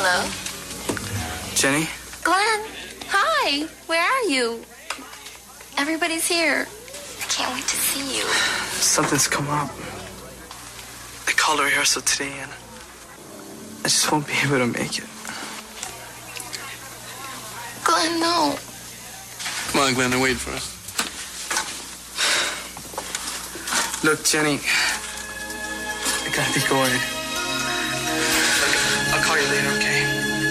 Hello? Jenny? Glenn, hi. Where are you? Everybody's here. I can't wait to see you. Something's come up. I called a rehearsal today and I just won't be able to make it. Glenn, no. Come on, Glenn, they're waiting for us. Look, Jenny, I gotta be going. I'll call you later.